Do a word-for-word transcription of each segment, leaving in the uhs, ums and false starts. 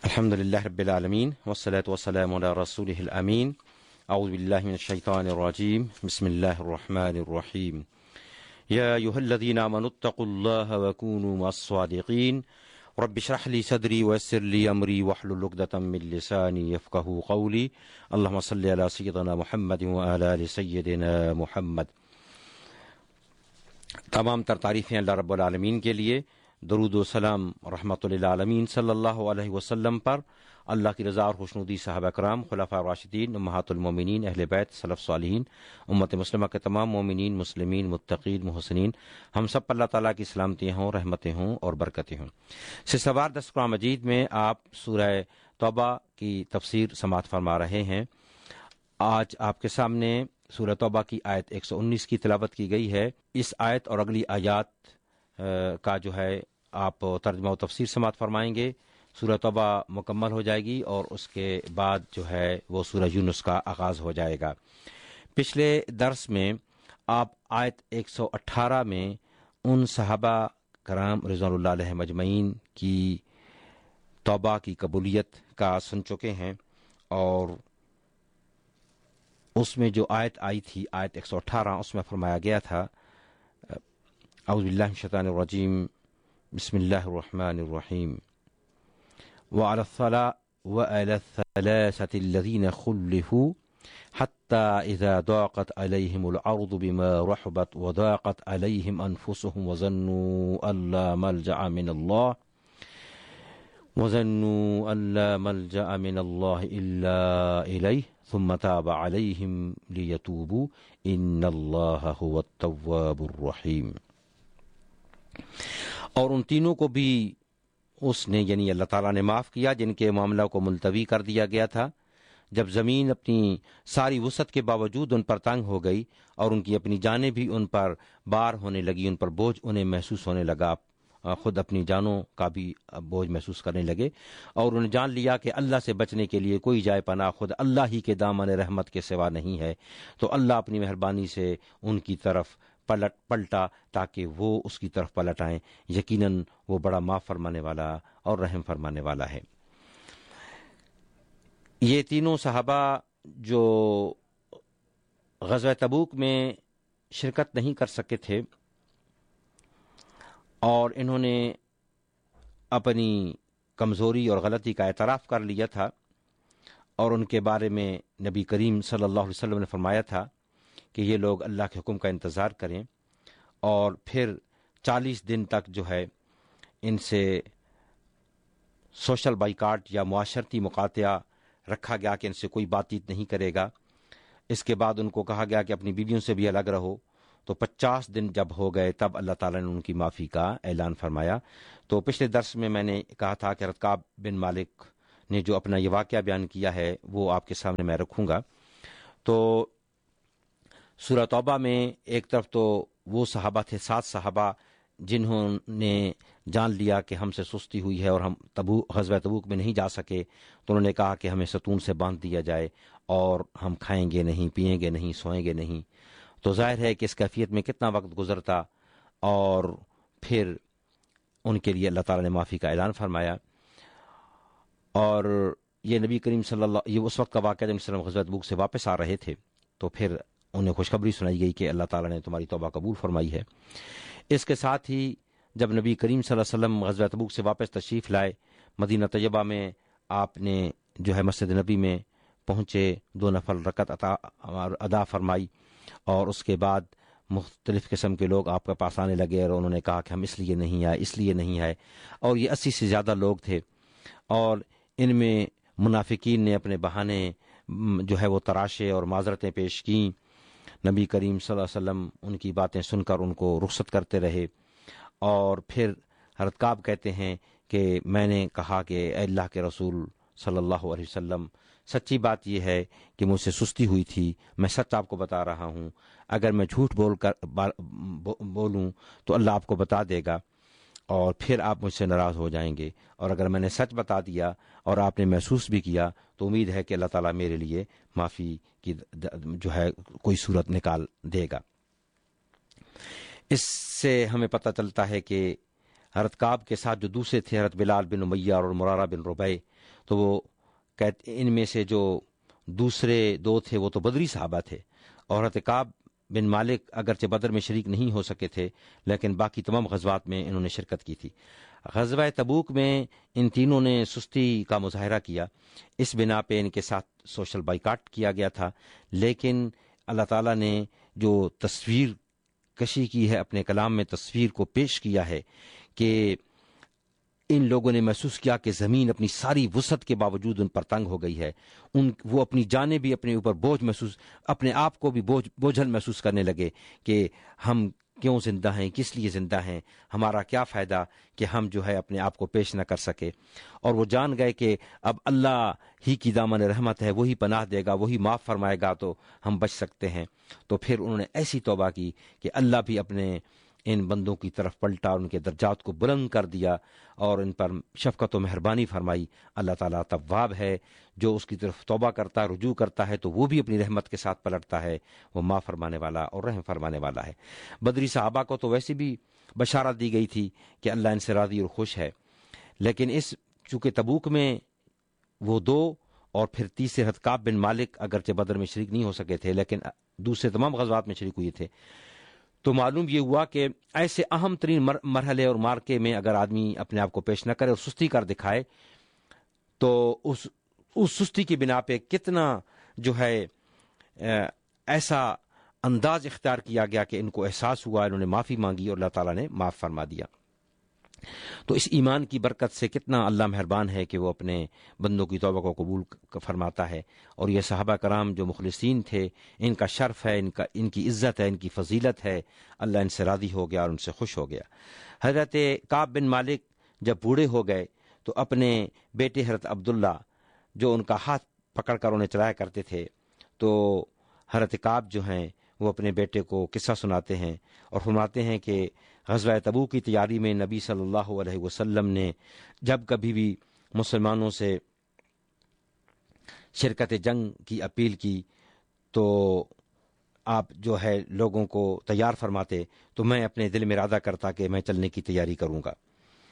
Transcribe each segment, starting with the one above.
الحمد لله رب العالمين والصلاة والسلام على رسوله الأمين. أعوذ بالله من الشيطان الرجيم. بسم الله الرحمن الرحيم. يا أيها الذين آمنوا اتقوا الله وكونوا مع الصادقين. رب اشرح لي صدري ويسر لي أمري واحلل عقدة من لساني يفقهوا قولي. اللهم صل على سيدنا محمد وعلى آل سيدنا محمد. تمام تر تعریفیں اللہ رب العالمین کے لیے. درود و سلام رحمت للعالمین صلی اللہ علیہ وسلم پر، اللہ کی رضا اور خوشنودی صحابہ کرام، خلفاء راشدین، امہات المومنین، اہل بیت، سلف صالحین، امت مسلمہ کے تمام مومنین، مسلمین، متقین، محسنین، ہم سب پر اللہ تعالیٰ کی سلامتیں ہوں، رحمتیں ہوں اور برکتیں ہوں. سلسلہ دس قرآن مجید میں آپ سورہ توبہ کی تفسیر سماعت فرما رہے ہیں. آج آپ کے سامنے سورہ توبہ کی آیت ایک سو انیس کی تلاوت کی گئی ہے. اس آیت اور اگلی آیات کا جو ہے آپ ترجمہ و تفسیر سماعت فرمائیں گے. سورہ توبہ مکمل ہو جائے گی اور اس کے بعد جو ہے وہ سورہ یونس کا آغاز ہو جائے گا. پچھلے درس میں آپ آیت ایک سو اٹھارہ میں ان صحابہ کرام رضوان اللہ علیہم اجمعین کی توبہ کی قبولیت کا سن چکے ہیں، اور اس میں جو آیت آئی تھی آیت ایک سو اٹھارہ، اس میں فرمایا گیا تھا اعوذ باللہ من الشیطان الرجیم بسم اللہ الرحمن الرحیم وعلى الصلاة وعلى الثلاثة الذين خلفوا حتى إذا ضاقت عليهم الأرض بما رحبت وضاقت عليهم أنفسهم وظنوا أن لا ملجأ من الله وظنوا أن لا ملجأ من الله إلا إليه ثم تاب عليهم ليتوبوا إن الله هو التواب الرحيم. اور ان تینوں کو بھی اس نے یعنی اللہ تعالیٰ نے معاف کیا جن کے معاملہ کو ملتوی کر دیا گیا تھا جب زمین اپنی ساری وسعت کے باوجود ان پر تنگ ہو گئی اور ان کی اپنی جانیں بھی ان پر بار ہونے لگی، ان پر بوجھ انہیں محسوس ہونے لگا، خود اپنی جانوں کا بھی بوجھ محسوس کرنے لگے، اور انہیں جان لیا کہ اللہ سے بچنے کے لیے کوئی جائے پناہ خود اللہ ہی کے دامن رحمت کے سوا نہیں ہے. تو اللہ اپنی مہربانی سے ان کی طرف پلٹ پلٹا تاکہ وہ اس کی طرف پلٹ آئیں. یقیناً وہ بڑا معاف فرمانے والا اور رحم فرمانے والا ہے. یہ تینوں صحابہ جو غزوہ تبوک میں شرکت نہیں کر سکے تھے اور انہوں نے اپنی کمزوری اور غلطی کا اعتراف کر لیا تھا، اور ان کے بارے میں نبی کریم صلی اللہ علیہ وسلم نے فرمایا تھا کہ یہ لوگ اللہ کے حکم کا انتظار کریں، اور پھر چالیس دن تک جو ہے ان سے سوشل بائیکاٹ یا معاشرتی مقاطعہ رکھا گیا کہ ان سے کوئی بات چیت نہیں کرے گا. اس کے بعد ان کو کہا گیا کہ اپنی بیویوں سے بھی الگ رہو. تو پچاس دن جب ہو گئے تب اللہ تعالیٰ نے ان کی معافی کا اعلان فرمایا. تو پچھلے درس میں میں نے کہا تھا کہ حضرت کعب بن مالک نے جو اپنا یہ واقعہ بیان کیا ہے وہ آپ کے سامنے میں رکھوں گا. تو سورہ توبہ میں ایک طرف تو وہ صحابہ تھے، سات صحابہ جنہوں نے جان لیا کہ ہم سے سستی ہوئی ہے اور ہم تبوک غزوہ تبوک میں نہیں جا سکے، تو انہوں نے کہا کہ ہمیں ستون سے باندھ دیا جائے اور ہم کھائیں گے نہیں، پیئیں گے نہیں، سوئیں گے نہیں. تو ظاہر ہے کہ اس کیفیت میں کتنا وقت گزرتا، اور پھر ان کے لیے اللہ تعالیٰ نے معافی کا اعلان فرمایا. اور یہ نبی کریم صلی اللہ یہ اس وقت کا واقعہ جب وسلم غزوہ تبوک سے واپس آ رہے تھے، تو پھر انہیں خوشخبری سنائی گئی کہ اللہ تعالیٰ نے تمہاری توبہ قبول فرمائی ہے. اس کے ساتھ ہی جب نبی کریم صلی اللہ علیہ وسلم غزوہ تبوک سے واپس تشریف لائے، مدینہ طیبہ میں آپ نے جو ہے مسجد نبی میں پہنچے، دو نفل رکعت عطا ادا فرمائی، اور اس کے بعد مختلف قسم کے لوگ آپ کے پاس آنے لگے اور انہوں نے کہا کہ ہم اس لیے نہیں آئے، اس لیے نہیں آئے. اور یہ اسی سے زیادہ لوگ تھے، اور ان میں منافقین نے اپنے بہانے جو ہے وہ تراشے اور معذرتیں پیش کیں. نبی کریم صلی اللہ علیہ وسلم ان کی باتیں سن کر ان کو رخصت کرتے رہے. اور پھر حضرت کعب کہتے ہیں کہ میں نے کہا کہ اے اللہ کے رسول صلی اللہ علیہ وسلم، سچی بات یہ ہے کہ مجھ سے سستی ہوئی تھی، میں سچ آپ کو بتا رہا ہوں. اگر میں جھوٹ بول کر بولوں تو اللہ آپ کو بتا دے گا اور پھر آپ مجھ سے ناراض ہو جائیں گے، اور اگر میں نے سچ بتا دیا اور آپ نے محسوس بھی کیا تو امید ہے کہ اللہ تعالیٰ میرے لیے معافی کی جو ہے کوئی صورت نکال دے گا. اس سے ہمیں پتہ چلتا ہے کہ حضرت کعب کے ساتھ جو دوسرے تھے حضرت بلال بن امیہ اور مرارہ بن ربیع، تو وہ کہتے ان میں سے جو دوسرے دو تھے وہ تو بدری صحابہ تھے، اور حضرت کعب بن مالک اگرچہ بدر میں شریک نہیں ہو سکے تھے لیکن باقی تمام غزوات میں انہوں نے شرکت کی تھی۔ غزوہ تبوک میں ان تینوں نے سستی کا مظاہرہ کیا، اس بنا پہ ان کے ساتھ سوشل بائیکاٹ کیا گیا تھا، لیکن اللہ تعالیٰ نے جو تصویر کشی کی ہے، اپنے کلام میں تصویر کو پیش کیا ہے کہ ان لوگوں نے محسوس کیا کہ زمین اپنی ساری وسعت کے باوجود ان پر تنگ ہو گئی ہے، ان وہ اپنی جانیں بھی اپنے اوپر بوجھ محسوس، اپنے آپ کو بھی بوجھ بوجھل محسوس کرنے لگے کہ ہم کیوں زندہ ہیں، کس لیے زندہ ہیں، ہمارا کیا فائدہ کہ ہم جو ہے اپنے آپ کو پیش نہ کر سکے۔ اور وہ جان گئے کہ اب اللہ ہی کی دامن رحمت ہے، وہی پناہ دے گا، وہی معاف فرمائے گا تو ہم بچ سکتے ہیں۔ تو پھر انہوں نے ایسی توبہ کی کہ اللہ بھی اپنے ان بندوں کی طرف پلٹا، ان کے درجات کو بلند کر دیا اور ان پر شفقت و مہربانی فرمائی۔ اللہ تعالیٰ تواب ہے، جو اس کی طرف توبہ کرتا ہے، رجوع کرتا ہے تو وہ بھی اپنی رحمت کے ساتھ پلٹتا ہے، وہ معاف فرمانے والا اور رحم فرمانے والا ہے۔ بدری صحابہ کو تو ویسے بھی بشارت دی گئی تھی کہ اللہ ان سے راضی اور خوش ہے، لیکن اس چونکہ تبوک میں وہ دو اور پھر تیسرے حضرت کعب بن مالک اگرچہ بدر میں شریک نہیں ہو سکے تھے لیکن دوسرے تمام غزوات میں شریک ہوئے تھے، تو معلوم یہ ہوا کہ ایسے اہم ترین مرحلے اور مارکے میں اگر آدمی اپنے آپ کو پیش نہ کرے اور سستی کر دکھائے تو اس اس سستی کی بنا پہ کتنا جو ہے ایسا انداز اختیار کیا گیا کہ ان کو احساس ہوا، انہوں نے معافی مانگی اور اللہ تعالیٰ نے معاف فرما دیا۔ تو اس ایمان کی برکت سے کتنا اللہ مہربان ہے کہ وہ اپنے بندوں کی توبہ کو قبول فرماتا ہے، اور یہ صحابہ کرام جو مخلصین تھے، ان کا شرف ہے، ان کا ان کی عزت ہے، ان کی فضیلت ہے، اللہ ان سے راضی ہو گیا اور ان سے خوش ہو گیا۔ حضرت کعب بن مالک جب بوڑھے ہو گئے تو اپنے بیٹے حضرت عبداللہ جو ان کا ہاتھ پکڑ کر انہیں چلایا کرتے تھے، تو حضرت کعب جو ہیں وہ اپنے بیٹے کو قصہ سناتے ہیں اور فرماتے ہیں کہ غزوہ تبوک کی تیاری میں نبی صلی اللہ علیہ وسلم نے جب کبھی بھی مسلمانوں سے شرکت جنگ کی اپیل کی تو آپ جو ہے لوگوں کو تیار فرماتے، تو میں اپنے دل میں ارادہ کرتا کہ میں چلنے کی تیاری کروں گا،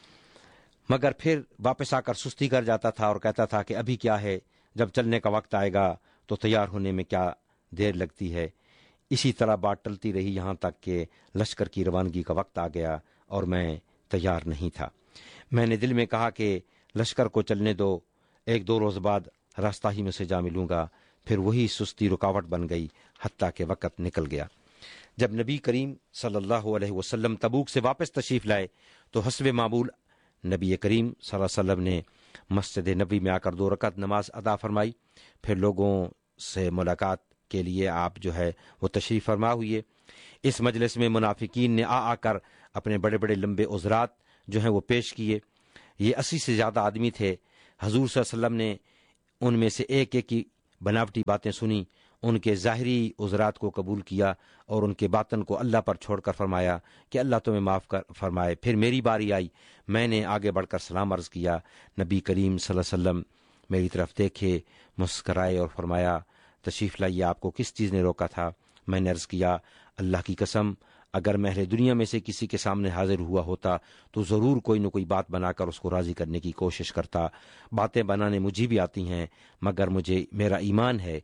مگر پھر واپس آ کر سستی کر جاتا تھا اور کہتا تھا کہ ابھی کیا ہے، جب چلنے کا وقت آئے گا تو تیار ہونے میں کیا دیر لگتی ہے۔ اسی طرح بات ٹلتی رہی یہاں تک کہ لشکر کی روانگی کا وقت آ گیا اور میں تیار نہیں تھا۔ میں نے دل میں کہا کہ لشکر کو چلنے دو، ایک دو روز بعد راستہ ہی میں سے جا ملوں گا، پھر وہی سستی رکاوٹ بن گئی حتیٰ کہ وقت نکل گیا۔ جب نبی کریم صلی اللہ علیہ وسلم تبوک سے واپس تشریف لائے تو حسب معمول نبی کریم صلی اللہ علیہ وسلم نے مسجد نبی میں آ کر دو رکعت نماز ادا فرمائی، پھر لوگوں سے ملاقات کے لیے آپ جو ہے وہ تشریف فرما ہوئے۔ اس مجلس میں منافقین نے آ آ کر اپنے بڑے بڑے لمبے عذرات جو ہیں وہ پیش کیے۔ یہ اسی سے زیادہ آدمی تھے۔ حضور صلی اللہ علیہ وسلم نے ان میں سے ایک ایک کی بناوٹی باتیں سنی، ان کے ظاہری عذرات کو قبول کیا اور ان کے باطن کو اللہ پر چھوڑ کر فرمایا کہ اللہ تمہیں معاف کر فرمائے۔ پھر میری باری آئی، میں نے آگے بڑھ کر سلام عرض کیا۔ نبی کریم صلی اللہ علیہ وسلم میری طرف دیکھے، مسکرائے اور فرمایا تشریف لائیے، آپ کو کس چیز نے روکا تھا؟ میں نے عرض کیا اللہ کی قسم اگر میں اہل دنیا میں سے کسی کے سامنے حاضر ہوا ہوتا تو ضرور کوئی نہ کوئی بات بنا کر اس کو راضی کرنے کی کوشش کرتا۔ باتیں بنانے مجھے بھی آتی ہیں، مگر مجھے میرا ایمان ہے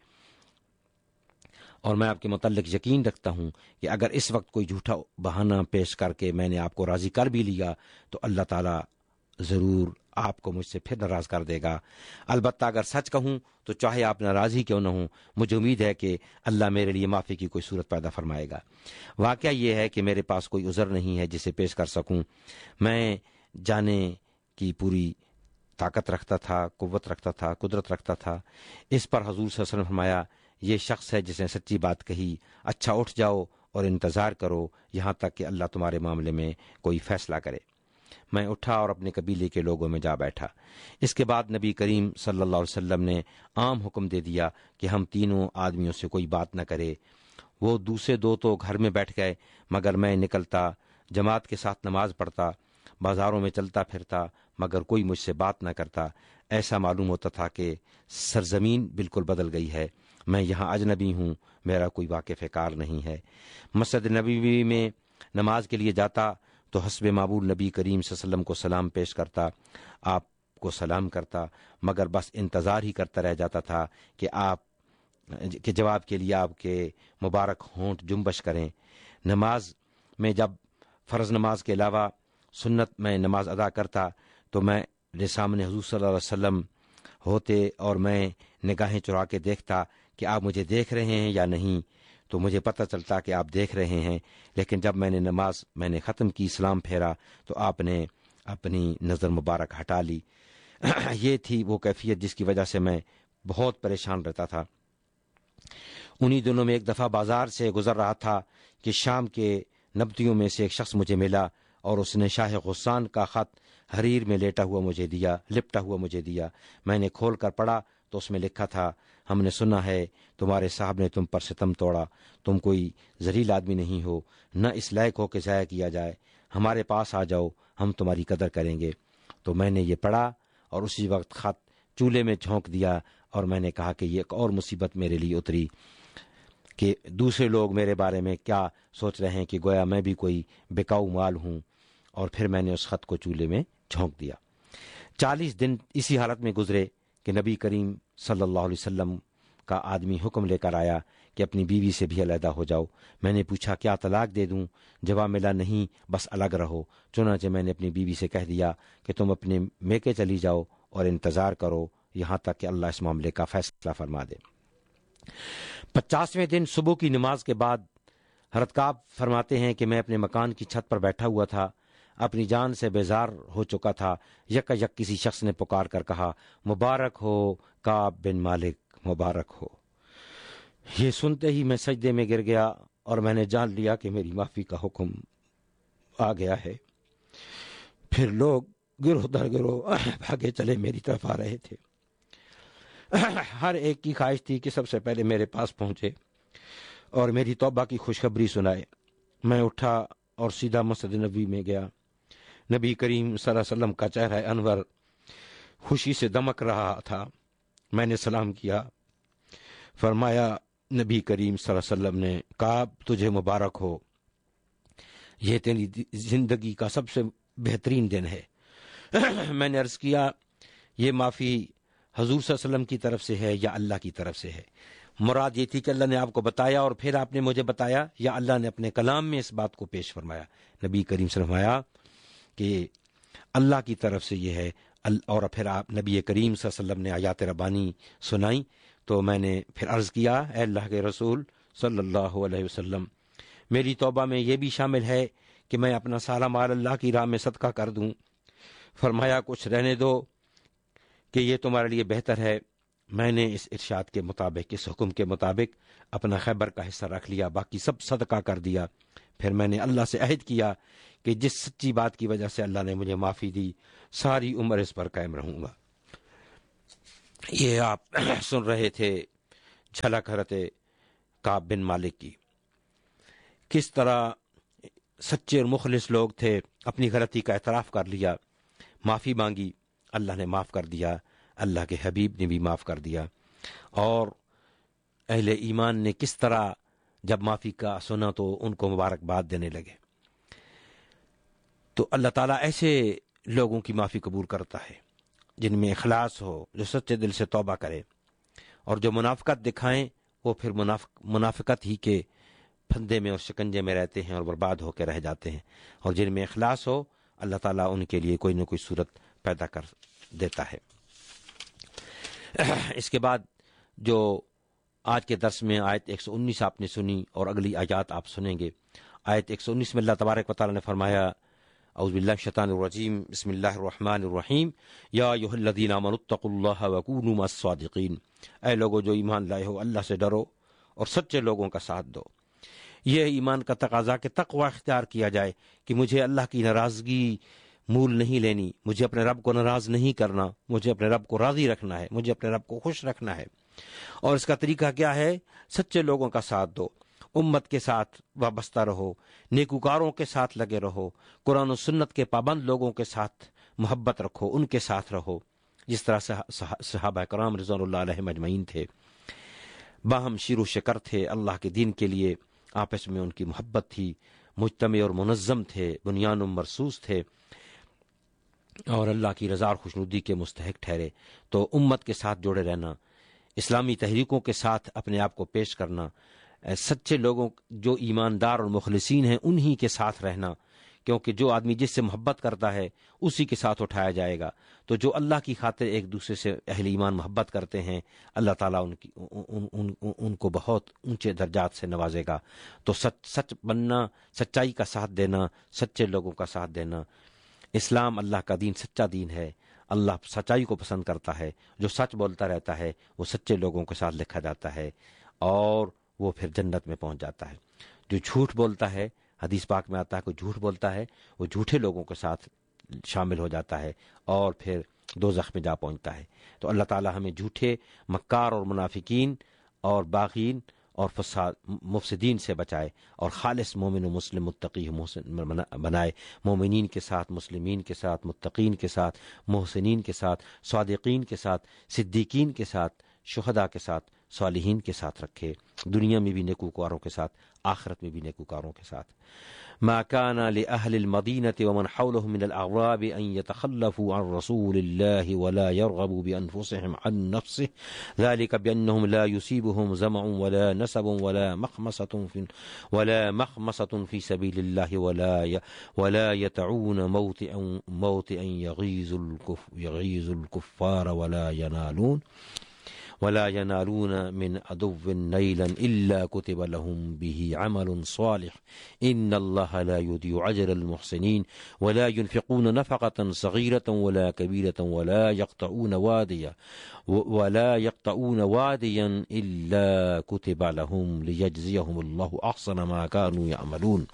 اور میں آپ کے متعلق یقین رکھتا ہوں کہ اگر اس وقت کوئی جھوٹا بہانہ پیش کر کے میں نے آپ کو راضی کر بھی لیا تو اللہ تعالیٰ ضرور آپ کو مجھ سے پھر ناراض کر دے گا۔ البتہ اگر سچ کہوں تو چاہے آپ ناراض ہی کیوں نہ ہوں، مجھے امید ہے کہ اللہ میرے لیے معافی کی کوئی صورت پیدا فرمائے گا۔ واقعہ یہ ہے کہ میرے پاس کوئی عذر نہیں ہے جسے پیش کر سکوں۔ میں جانے کی پوری طاقت رکھتا تھا، قوت رکھتا تھا، قدرت رکھتا تھا۔ اس پر حضور صلی اللہ علیہ وسلم نے فرمایا یہ شخص ہے جس نے سچی بات کہی، اچھا اٹھ جاؤ اور انتظار کرو یہاں تک کہ اللہ تمہارے معاملے میں کوئی فیصلہ کرے۔ میں اٹھا اور اپنے قبیلے کے لوگوں میں جا بیٹھا۔ اس کے بعد نبی کریم صلی اللہ علیہ وسلم نے عام حکم دے دیا کہ ہم تینوں آدمیوں سے کوئی بات نہ کرے۔ وہ دوسرے دو تو گھر میں بیٹھ گئے، مگر میں نکلتا، جماعت کے ساتھ نماز پڑھتا، بازاروں میں چلتا پھرتا، مگر کوئی مجھ سے بات نہ کرتا۔ ایسا معلوم ہوتا تھا کہ سرزمین بالکل بدل گئی ہے، میں یہاں اجنبی ہوں، میرا کوئی واقف کار نہیں ہے۔ مسجد نبوی میں نماز کے لیے جاتا تو حسب معمول نبی کریم صلی اللہ علیہ وسلم کو سلام پیش کرتا، آپ کو سلام کرتا، مگر بس انتظار ہی کرتا رہ جاتا تھا کہ آپ کے جواب کے لیے آپ کے مبارک ہونٹ جنبش کریں۔ نماز میں جب فرض نماز کے علاوہ سنت میں نماز ادا کرتا تو میں میرے سامنے حضور صلی اللہ علیہ وسلم ہوتے اور میں نگاہیں چرا کے دیکھتا کہ آپ مجھے دیکھ رہے ہیں یا نہیں، تو مجھے پتہ چلتا کہ آپ دیکھ رہے ہیں۔ لیکن جب میں نے نماز میں نے ختم کی، سلام پھیرا، تو آپ نے اپنی نظر مبارک ہٹا لی۔ یہ تھی وہ کیفیت جس کی وجہ سے میں بہت پریشان رہتا تھا۔ انہی دنوں میں ایک دفعہ بازار سے گزر رہا تھا کہ شام کے نبتیوں میں سے ایک شخص مجھے ملا اور اس نے شاہ غسان کا خط حریر میں لیٹا ہوا مجھے دیا لپٹا ہوا مجھے دیا۔ میں نے کھول کر پڑھا تو اس میں لکھا تھا، ہم نے سنا ہے تمہارے صاحب نے تم پر ستم توڑا، تم کوئی ذلیل آدمی نہیں ہو، نہ اس لائق ہو کہ ضائع کیا جائے، ہمارے پاس آ جاؤ، ہم تمہاری قدر کریں گے۔ تو میں نے یہ پڑھا اور اسی وقت خط چولہے میں جھونک دیا، اور میں نے کہا کہ یہ ایک اور مصیبت میرے لیے اتری کہ دوسرے لوگ میرے بارے میں کیا سوچ رہے ہیں کہ گویا میں بھی کوئی بکاؤ مال ہوں۔ اور پھر میں نے اس خط کو چولہے میں جھونک دیا۔ چالیس دن اسی حالت میں گزرے کہ نبی کریم صلی اللہ علیہ وسلم کا آدمی حکم لے کر آیا کہ اپنی بیوی سے بھی علیحدہ ہو جاؤ۔ میں نے پوچھا کیا طلاق دے دوں؟ جواب ملا نہیں، بس الگ رہو۔ چنانچہ میں نے اپنی بیوی سے کہہ دیا کہ تم اپنے میکے چلی جاؤ اور انتظار کرو یہاں تک کہ اللہ اس معاملے کا فیصلہ فرما دے۔ پچاسویں دن صبح کی نماز کے بعد حضرت کعب فرماتے ہیں کہ میں اپنے مکان کی چھت پر بیٹھا ہوا تھا، اپنی جان سے بیزار ہو چکا تھا۔ یک یک کسی شخص نے پکار کر کہا، مبارک ہو کعب بن مالک، مبارک ہو۔ یہ سنتے ہی میں سجدے میں گر گیا اور میں نے جان لیا کہ میری معافی کا حکم آ گیا ہے۔ پھر لوگ گروہ در گروہ بھاگے چلے میری طرف آ رہے تھے۔ ہر ایک کی خواہش تھی کہ سب سے پہلے میرے پاس پہنچے اور میری توبہ کی خوشخبری سنائے۔ میں اٹھا اور سیدھا مسجد نبوی میں گیا۔ نبی کریم صلی اللہ علیہ وسلم کا چہرہ انور خوشی سے دمک رہا تھا۔ میں نے سلام کیا۔ فرمایا نبی کریم صلی اللہ علیہ وسلم نے، کعب تجھے مبارک ہو، یہ تیری زندگی کا سب سے بہترین دن ہے۔ میں نے عرض کیا یہ معافی حضور صلی اللہ علیہ وسلم کی طرف سے ہے یا اللہ کی طرف سے ہے؟ مراد یہ تھی کہ اللہ نے آپ کو بتایا اور پھر آپ نے مجھے بتایا، یا اللہ نے اپنے کلام میں اس بات کو پیش فرمایا؟ نبی کریم صلی اللہ علیہ وسلم فرمایا کہ اللہ کی طرف سے یہ ہے۔ اور پھر آپ نبی کریم صلی اللہ علیہ وسلم نے آیات ربانی سنائی تو میں نے پھر عرض کیا، اے اللہ کے رسول صلی اللہ علیہ وسلم، میری توبہ میں یہ بھی شامل ہے کہ میں اپنا سارا مال اللہ کی راہ میں صدقہ کر دوں۔ فرمایا کچھ رہنے دو کہ یہ تمہارے لیے بہتر ہے۔ میں نے اس ارشاد کے مطابق، اس حکم کے مطابق اپنا خیبر کا حصہ رکھ لیا، باقی سب صدقہ کر دیا۔ پھر میں نے اللہ سے عہد کیا کہ جس سچی بات کی وجہ سے اللہ نے مجھے معافی دی، ساری عمر اس پر قائم رہوں گا۔ یہ آپ سن رہے تھے جھلک حضرت کعب بن مالک کی، کس طرح سچے اور مخلص لوگ تھے، اپنی غلطی کا اعتراف کر لیا، معافی مانگی، اللہ نے معاف کر دیا، اللہ کے حبیب نے بھی معاف کر دیا۔ اور اہل ایمان نے کس طرح جب معافی کا سنا تو ان کو مبارکباد دینے لگے۔ تو اللہ تعالیٰ ایسے لوگوں کی معافی قبول کرتا ہے جن میں اخلاص ہو، جو سچے دل سے توبہ کرے، اور جو منافقت دکھائیں وہ پھر منافق منافقت ہی کے پھندے میں اور شکنجے میں رہتے ہیں اور برباد ہو کے رہ جاتے ہیں۔ اور جن میں اخلاص ہو اللہ تعالیٰ ان کے لیے کوئی نہ کوئی صورت پیدا کر دیتا ہے۔ اس کے بعد جو آج کے درس میں آیت ایک سو انیس آپ نے سنی اور اگلی آیات آپ سنیں گے۔ آیت ایک سو انیس میں اللہ تبارک و تعالیٰ نے فرمایا، اعوذ باللہ من الشیطان الرجیم، بسم اللہ الرحمن الرحیم، یا ایھا الذین آمنوا اتقوا اللہ وکونوا مع الصادقین، اے لوگو جو ایمان لائے ہو اللہ سے ڈرو اور سچے لوگوں کا ساتھ دو۔ یہ ایمان کا تقاضا کہ تقوی اختیار کیا جائے کہ مجھے اللہ کی ناراضگی مول نہیں لینی، مجھے اپنے رب کو ناراض نہیں کرنا، مجھے اپنے رب کو راضی رکھنا ہے، مجھے اپنے رب کو خوش رکھنا ہے۔ اور اس کا طریقہ کیا ہے؟ سچے لوگوں کا ساتھ دو، امت کے ساتھ وابستہ رہو، نیکوکاروں کے ساتھ لگے رہو، قرآن و سنت کے پابند لوگوں کے ساتھ محبت رکھو، ان کے ساتھ رہو، جس طرح صحابہ کرام رضوان اللہ علیہم اجمعین تھے، باہم شیر و شکر تھے، اللہ کے دین کے لیے آپس میں ان کی محبت تھی، مجتمع اور منظم تھے، بنیان و مرصوص تھے اور اللہ کی رضا اور خوشنودی کے مستحق ٹھہرے، تو امت کے ساتھ جوڑے رہنا، اسلامی تحریکوں کے ساتھ اپنے آپ کو پیش کرنا، سچے لوگوں جو ایماندار اور مخلصین ہیں انہی کے ساتھ رہنا، کیونکہ جو آدمی جس سے محبت کرتا ہے اسی کے ساتھ اٹھایا جائے گا۔ تو جو اللہ کی خاطر ایک دوسرے سے اہل ایمان محبت کرتے ہیں، اللہ تعالیٰ ان کی ان, ان, ان, ان کو بہت اونچے درجات سے نوازے گا۔ تو سچ سچ بننا، سچائی کا ساتھ دینا، سچے لوگوں کا ساتھ دینا۔ اسلام اللہ کا دین سچا دین ہے، اللہ سچائی کو پسند کرتا ہے، جو سچ بولتا رہتا ہے وہ سچے لوگوں کے ساتھ لکھا جاتا ہے اور وہ پھر جنت میں پہنچ جاتا ہے۔ جو جھوٹ بولتا ہے، حدیث پاک میں آتا ہے کوئی جھوٹ بولتا ہے وہ جھوٹے لوگوں کے ساتھ شامل ہو جاتا ہے اور پھر دوزخ میں جا پہنچتا ہے۔ تو اللہ تعالی ہمیں جھوٹے مکار اور منافقین اور باغین اور فساد مفسدین سے بچائے اور خالص مومن و مسلم متقی محسن بنائے، مومنین کے ساتھ، مسلمین کے ساتھ، متقین کے ساتھ، محسنین کے ساتھ، صادقین کے ساتھ، صدیقین کے ساتھ، شہداء کے ساتھ، صالحین کے ساتھ رکھے، دنیا میں بھی نیکوکاروں کے ساتھ، آخرت میں بھی نیکوکاروں کے ساتھ۔ ما كان لأهل المدينة ومن حولهم من الأعراب أن يتخلفوا عن رسول الله ولا يرغبوا بأنفسهم عن نفسه ذلك بأنهم لا يصيبهم ظمأ ولا نصب ولا مخمصة في ولا مخمصة في سبيل الله ولا ولا يطعون موطئا موطئا يغيظ الكف يغيظ الكفار ولا ينالون ولا ينالون من عدو نيلا إلا كتب لهم به عمل صالح إن الله لا يضيع أجر المحسنين ولا ينفقون نفقة صغيرة ولا كبيرة ولا يقطعون واديا ولا يقطعون واديا إلا كتب لهم ليجزيهم الله أحسن ما كانوا يعملون۔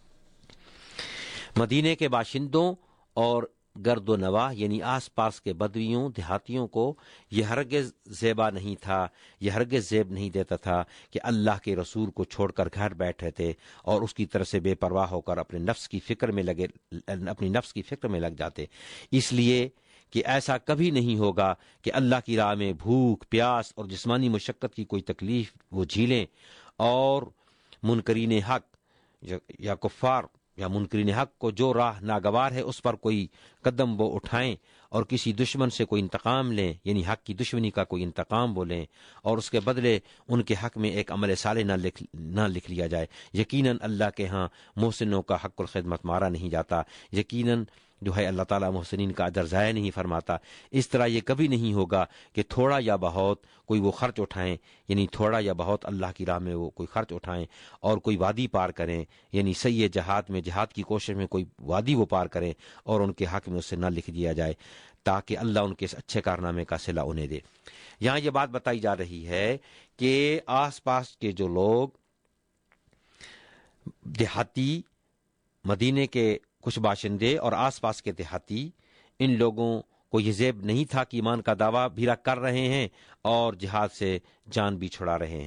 مدینے کے باشندوں اور گرد و نواح یعنی آس پاس کے بدویوں دیہاتیوں کو یہ ہرگز زیبا نہیں تھا، یہ ہرگز زیب نہیں دیتا تھا کہ اللہ کے رسول کو چھوڑ کر گھر بیٹھے تھے اور اس کی طرف سے بے پرواہ ہو کر اپنے نفس کی فکر میں لگے اپنی نفس کی فکر میں لگ جاتے، اس لیے کہ ایسا کبھی نہیں ہوگا کہ اللہ کی راہ میں بھوک، پیاس اور جسمانی مشقت کی کوئی تکلیف وہ جھیلیں، اور منکرین حق یا کفار یا منکرین حق کو جو راہ ناگوار ہے اس پر کوئی قدم وہ اٹھائیں اور کسی دشمن سے کوئی انتقام لیں، یعنی حق کی دشمنی کا کوئی انتقام وہ لیں اور اس کے بدلے ان کے حق میں ایک عمل صالح نہ لکھ نہ لکھ لیا جائے۔ یقیناً اللہ کے ہاں محسنوں کا حق الخدمت مارا نہیں جاتا، یقیناً جو ہے اللہ تعالیٰ محسنین کا اجر ضائع نہیں فرماتا۔ اس طرح یہ کبھی نہیں ہوگا کہ تھوڑا یا بہت کوئی وہ خرچ اٹھائیں، یعنی تھوڑا یا بہت اللہ کی راہ میں وہ کوئی خرچ اٹھائیں اور کوئی وادی پار کریں، یعنی صحیح جہاد میں جہاد کی کوشش میں کوئی وادی وہ پار کریں اور ان کے حق میں اس سے نہ لکھ دیا جائے تاکہ اللہ ان کے اس اچھے کارنامے کا صلہ انہیں دے۔ یہاں یہ بات بتائی جا رہی ہے کہ آس پاس کے جو لوگ دیہاتی، مدینے کے کچھ باشندے اور آس پاس کے دیہاتی، ان لوگوں کو یہ زیب نہیں تھا کہ ایمان کا دعویٰ بھی کر رہے ہیں اور جہاد سے جان بھی چھڑا رہے ہیں۔